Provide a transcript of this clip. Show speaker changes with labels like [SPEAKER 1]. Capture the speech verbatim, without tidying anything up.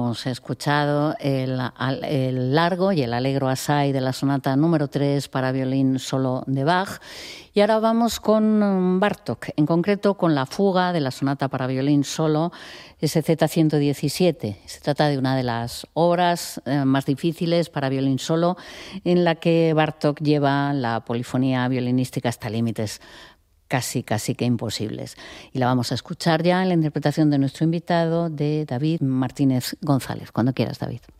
[SPEAKER 1] hemos escuchado el, el largo y el allegro assai de la sonata número tres para violín solo de Bach. Y ahora vamos con Bartók, en concreto con la fuga de la sonata para violín solo S Z ciento diecisiete. Se trata de una de las obras eh, más difíciles para violín solo, en la que Bartók lleva la polifonía violinística hasta límites casi, casi que imposibles. Y la vamos a escuchar ya en la interpretación de nuestro invitado, de David Martínez González. Cuando quieras, David.